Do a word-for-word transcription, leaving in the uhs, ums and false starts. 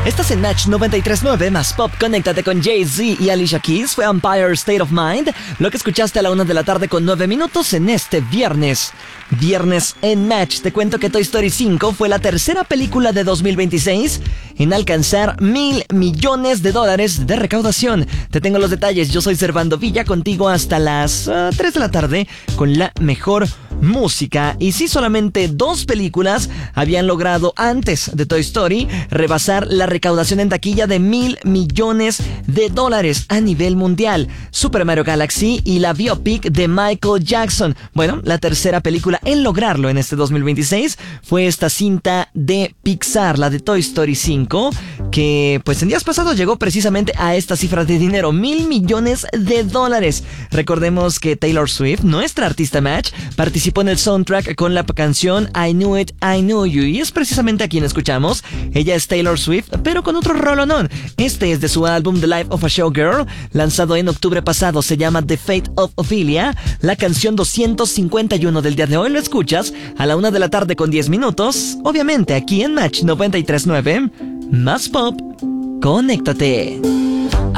Estás en Match noventa y tres punto nueve más Pop. Conéctate con Jay-Z y Alicia Keys. Fue Empire State of Mind, lo que escuchaste a la una de la tarde con nueve minutos en este viernes. Viernes en Match. Te cuento que Toy Story cinco fue la tercera película de dos mil veintiséis en alcanzar mil millones de dólares de recaudación. Te tengo los detalles. Yo soy Servando Villa, contigo hasta las uh, tres de la tarde con la mejor música. Y si solamente dos películas habían logrado antes de Toy Story rebasar la recaudación en taquilla de mil millones de dólares a nivel mundial: Super Mario Galaxy y la biopic de Michael Jackson. Bueno, la tercera película en lograrlo en este dos mil veintiséis fue esta cinta de Pixar, la de Toy Story cinco, que pues en días pasados llegó precisamente a esta cifra de dinero, mil millones de dólares. Recordemos que Taylor Swift, nuestra artista Match, participó en el soundtrack con la canción I Knew It, I Knew You, y es precisamente a quien escuchamos. Ella es Taylor Swift, pero con otro rolonón. Este es de su álbum The Life of a Showgirl, lanzado en octubre pasado. Se llama The Fate of Ophelia, la canción doscientos cincuenta y uno del día de hoy. Lo escuchas a la una de la tarde con diez minutos, obviamente aquí en Match noventa y tres punto nueve más Pop. Conéctate.